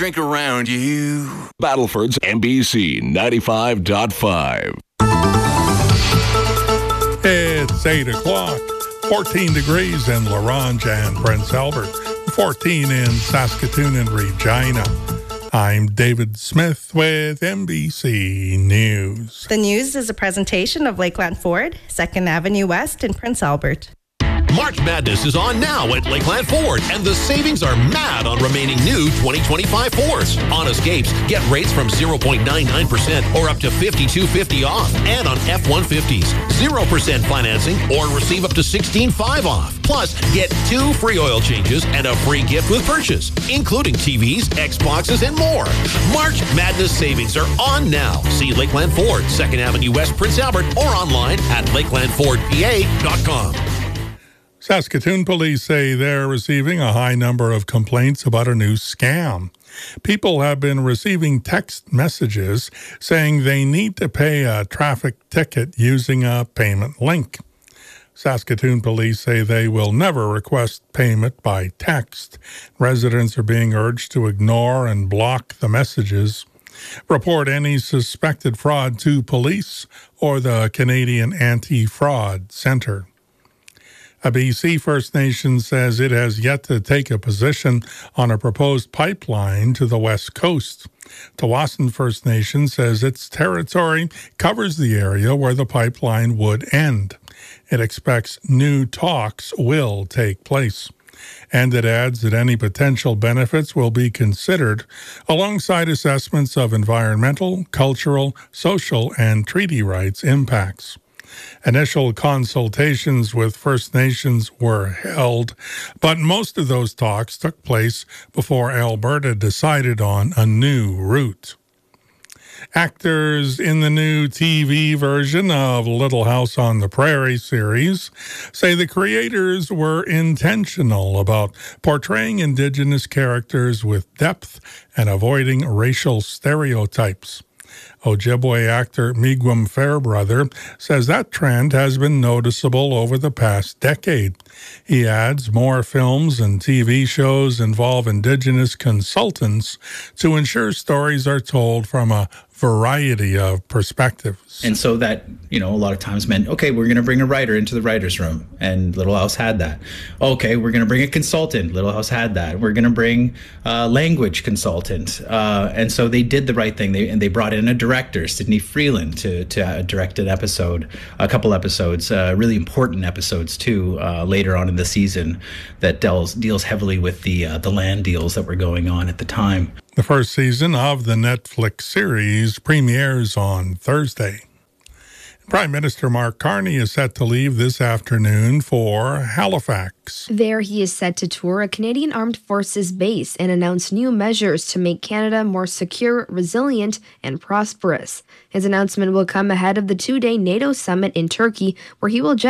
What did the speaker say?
drink around you. Battleford's NBC 95.5. It's 8 o'clock. 14 degrees in La Ronge and Prince Albert. 14 in Saskatoon and Regina. I'm David Smith with NBC News. The news is a presentation of Lakeland Ford, 2nd Avenue West in Prince Albert. March Madness is on now at Lakeland Ford, and the savings are mad on remaining new 2025 Fords. On Escapes, get rates from 0.99% or up to $5,250 off, and on F-150s, 0% financing or receive up to $16,500 off. Plus, get 2 free oil changes and a free gift with purchase, including TVs, Xboxes, and more. March Madness savings are on now. See Lakeland Ford, 2nd Avenue West, Prince Albert, or online at lakelandfordpa.com. Saskatoon police say they're receiving a high number of complaints about a new scam. People have been receiving text messages saying they need to pay a traffic ticket using a payment link. Saskatoon police say they will never request payment by text. Residents are being urged to ignore and block the messages. Report any suspected fraud to police or the Canadian Anti-Fraud Centre. A BC First Nation says it has yet to take a position on a proposed pipeline to the west coast. Tsawwassen First Nation says its territory covers the area where the pipeline would end. It expects new talks will take place. And it adds that any potential benefits will be considered alongside assessments of environmental, cultural, social, and treaty rights impacts. Initial consultations with First Nations were held, but most of those talks took place before Alberta decided on a new route. Actors in the new TV version of Little House on the Prairie series say the creators were intentional about portraying Indigenous characters with depth and avoiding racial stereotypes. Ojibwe actor Miigwem Fairbrother says that trend has been noticeable over the past decade. He adds more films and TV shows involve Indigenous consultants to ensure stories are told from a variety of perspectives. And so that, a lot of times meant, okay, we're going to bring a writer into the writer's room. And Little House had that. Okay, we're going to bring a consultant. Little House had that. We're going to bring a language consultant. And so they did the right thing. They brought in a director, Sydney Freeland, to direct an episode, a couple episodes, really important episodes too, later on in the season that deals heavily with the land deals that were going on at the time. The first season of the Netflix series premieres on Thursday. Prime Minister Mark Carney is set to leave this afternoon for Halifax. There he is set to tour a Canadian Armed Forces base and announce new measures to make Canada more secure, resilient, and prosperous. His announcement will come ahead of the 2-day NATO summit in Turkey, where he will